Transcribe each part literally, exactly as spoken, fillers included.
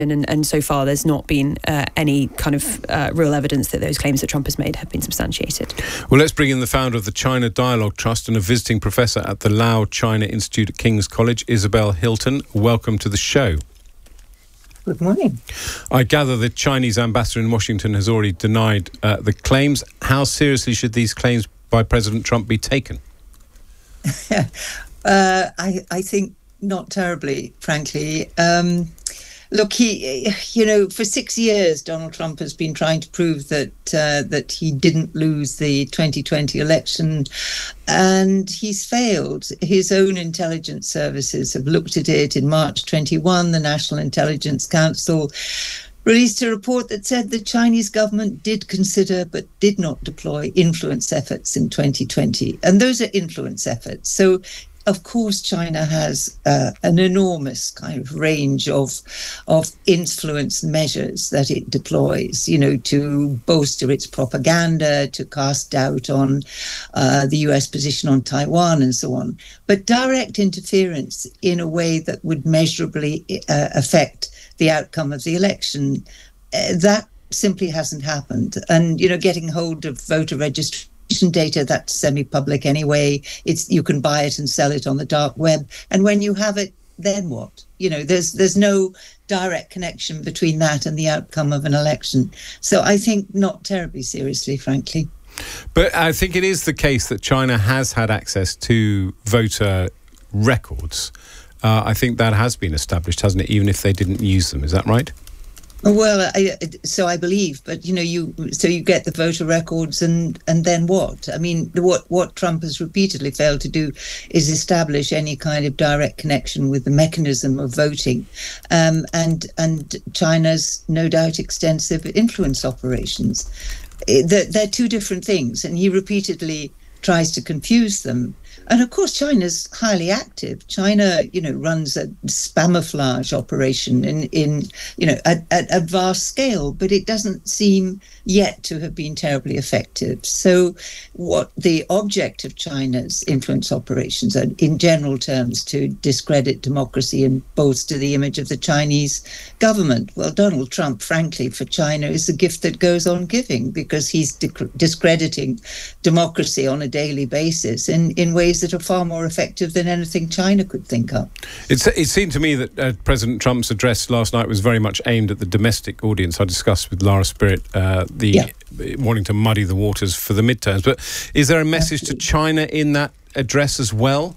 And, and so far, there's not been uh, any kind of uh, real evidence that those claims that Trump has made have been substantiated. Well, let's bring in the founder of the China Dialogue Trust and a visiting professor at the Lao China Institute at King's College, Isabel Hilton. Welcome to the show. Good morning. I gather the Chinese ambassador in Washington has already denied uh, the claims. How seriously should these claims by President Trump be taken? uh, I, I think not terribly, frankly. Um, Look, he, you know, for six years, Donald Trump has been trying to prove that uh, that he didn't lose the twenty twenty election, and he's failed. His own intelligence services have looked at it. In March twenty-one, the National Intelligence Council released a report that said the Chinese government did consider but did not deploy influence efforts in twenty twenty. And those are influence efforts. So of course, China has uh, an enormous kind of range of of influence measures that it deploys, you know, to bolster its propaganda, to cast doubt on uh, the U S position on Taiwan and so on. But direct interference in a way that would measurably uh, affect the outcome of the election, uh, that simply hasn't happened. And, you know, getting hold of voter registration data, that's semi-public anyway. It's you can buy it and sell it on the dark web, and when you have it, then what? You know, there's there's no direct connection between that and the outcome of an election. So I think not terribly seriously, frankly. But I think it is the case that China has had access to voter records. Uh, I think that has been established, hasn't it? Even if they didn't use them, is that right? Well, I, so I believe, but you know, you so you get the voter records, and and then what? I mean, what what Trump has repeatedly failed to do is establish any kind of direct connection with the mechanism of voting, um, and and China's no doubt extensive influence operations. They're, they're two different things, and he repeatedly tries to confuse them. And of course, China's highly active. China, you know, runs a spamouflage operation in, in you know, at, at a vast scale, but it doesn't seem yet to have been terribly effective. So what the object of China's influence operations are, in general terms, to discredit democracy and bolster the image of the Chinese government. Well, Donald Trump, frankly, for China is a gift that goes on giving, because he's dic- discrediting democracy on a daily basis in, in ways that are far more effective than anything China could think of. It's, it seemed to me that uh, President Trump's address last night was very much aimed at the domestic audience. I discussed with Lara Spirit uh, the yeah. wanting to muddy the waters for the midterms. But is there a message Absolutely. to China in that address as well?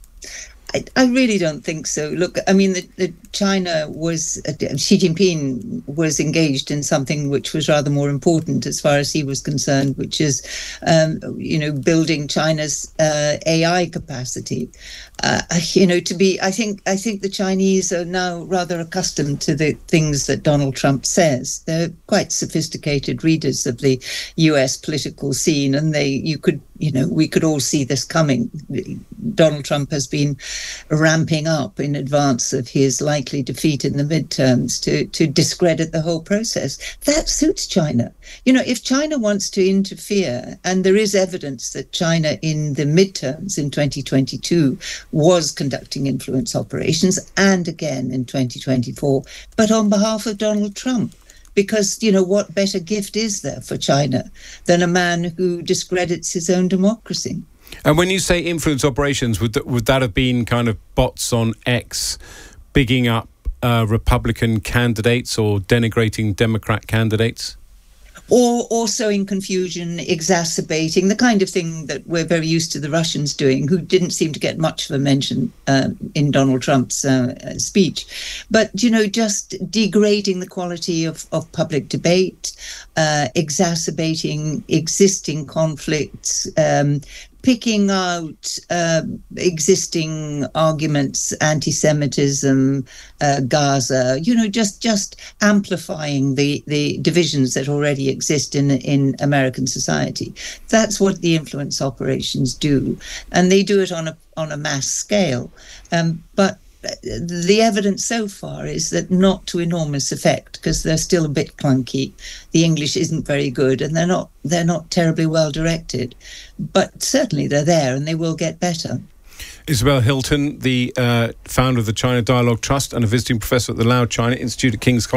I, I really don't think so. Look, I mean, the, the China was, uh, Xi Jinping was engaged in something which was rather more important as far as he was concerned, which is, um, you know, building China's uh, A I capacity. Uh, you know, to be, I think, I think the Chinese are now rather accustomed to the things that Donald Trump says. They're quite sophisticated readers of the U S political scene, and they, you could, you know, we could all see this coming. Donald Trump has been ramping up in advance of his likely defeat in the midterms to, to discredit the whole process. That suits China. You know, if China wants to interfere, and there is evidence that China in the midterms in twenty twenty-two was conducting influence operations, and again in twenty twenty-four, but on behalf of Donald Trump. Because, you know, what better gift is there for China than a man who discredits his own democracy? And when you say influence operations, would that, would that have been kind of bots on X bigging up uh, Republican candidates or denigrating Democrat candidates? Or, or sowing confusion, exacerbating the kind of thing that we're very used to the Russians doing, who didn't seem to get much of a mention uh, in Donald Trump's uh, speech. But, you know, just degrading the quality of, of public debate, uh, exacerbating existing conflicts, um, picking out uh, existing arguments, anti-Semitism, uh, Gaza, you know, just just amplifying the, the divisions that already exist in in American society. That's what the influence operations do, and they do it on a on a mass scale. Um, but the evidence so far is that not to enormous effect, because they're still a bit clunky. The English isn't very good, and they're not they're not terribly well directed. But certainly they're there, and they will get better. Isabel Hilton, the uh, founder of the China Dialogue Trust and a visiting professor at the Lau China Institute at King's College.